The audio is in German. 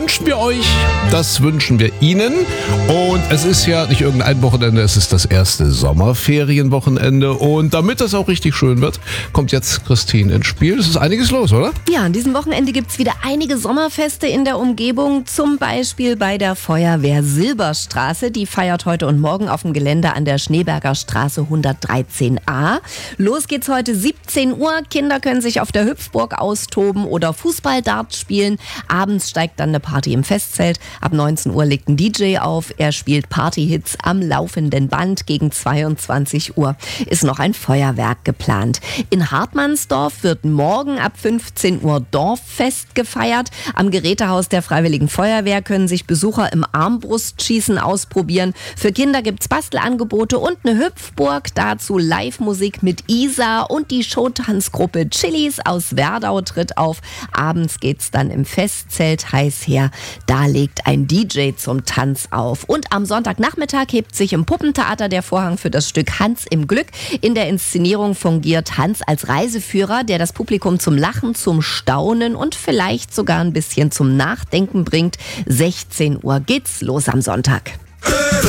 wünschen wir euch, das wünschen wir Ihnen. Und es ist ja nicht irgendein Wochenende, es ist das erste Sommerferienwochenende. Und damit das auch richtig schön wird, kommt jetzt Christine ins Spiel. Es ist einiges los, oder? Ja, an diesem Wochenende gibt es wieder einige Sommerfeste in der Umgebung. Zum Beispiel bei der Feuerwehr Silberstraße. Die feiert heute und morgen auf dem Gelände an der Schneeberger Straße 113a. Los geht's heute 17 Uhr. Kinder können sich auf der Hüpfburg austoben oder Fußball-Dart spielen. Abends steigt dann eine Party im Festzelt. Ab 19 Uhr legt ein DJ auf. Er spielt Partyhits am laufenden Band. Gegen 22 Uhr ist noch ein Feuerwerk geplant. In Hartmannsdorf wird morgen ab 15 Uhr Dorffest gefeiert. Am Gerätehaus der Freiwilligen Feuerwehr können sich Besucher im Armbrustschießen ausprobieren. Für Kinder gibt's Bastelangebote und eine Hüpfburg. Dazu Live-Musik mit Isa und die Showtanzgruppe Chilis aus Werdau tritt auf. Abends geht's dann im Festzelt heiß her. Da legt ein DJ zum Tanz auf. Und am Sonntagnachmittag hebt sich im Puppentheater der Vorhang für das Stück Hans im Glück. In der Inszenierung fungiert Hans als Reiseführer, der das Publikum zum Lachen, zum Staunen und vielleicht sogar ein bisschen zum Nachdenken bringt. 16 Uhr geht's los am Sonntag.